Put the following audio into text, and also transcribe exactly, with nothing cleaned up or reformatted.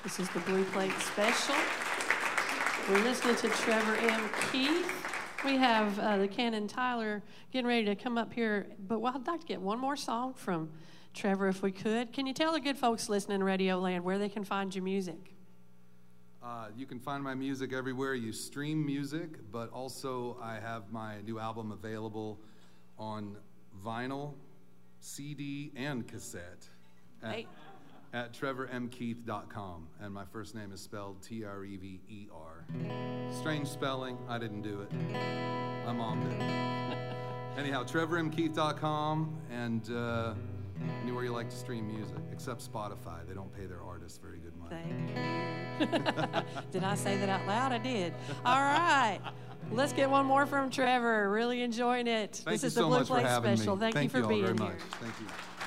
This is the Blue Plate Special. We're listening to Trevor M. Keith. We have uh, the Canon Tyler getting ready to come up here, but well, I'd like to get one more song from Trevor if we could. Can you tell the good folks listening in Radio Land where they can find your music? Uh, you can find my music everywhere you stream music, but also I have my new album available on vinyl, C D, and cassette at, Hey. at trevor m keith dot com. And my first name is spelled T R E V E R. Strange spelling. I didn't do it. My mom did. Anyhow, trevor m keith dot com and uh, anywhere you like to stream music, except Spotify. They don't pay their artists very good money. Thank you. Did I say that out loud? I did. All right. Let's get one more from Trevor. Really enjoying it. Thank this you is so the Blue much Plate for having Special. me. Thank, Thank you for all being very here. much. Thank you.